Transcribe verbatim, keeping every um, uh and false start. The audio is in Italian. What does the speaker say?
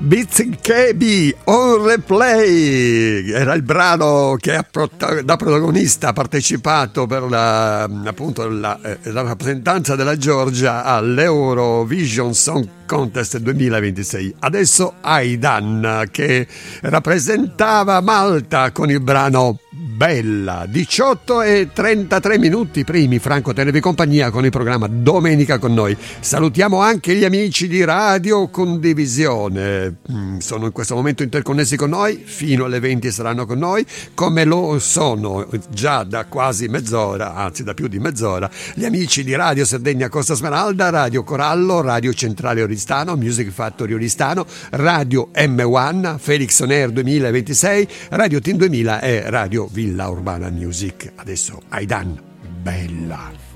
Beats K B on replay era il brano che ha prota- da protagonista ha partecipato per la, appunto la, eh, la rappresentanza della Georgia all'Eurovision Song Contest duemilaventisei. Adesso Aidan che rappresentava Malta con il brano Bella. Diciotto e trentatré minuti primi. Franco, tenevi compagnia con il programma Domenica con noi. Salutiamo anche gli amici di Radio Condivisione, sono in questo momento interconnessi con noi, fino alle venti saranno con noi, come lo sono già da quasi mezz'ora, anzi da più di mezz'ora, gli amici di Radio Sardegna Costa Smeralda, Radio Corallo, Radio Centrale Oristano, Music Factory Oristano, Radio M uno, Felix On Air duemilaventisei, Radio Team duemila e Radio Villa Urbana Music. Adesso Aidan, Bella.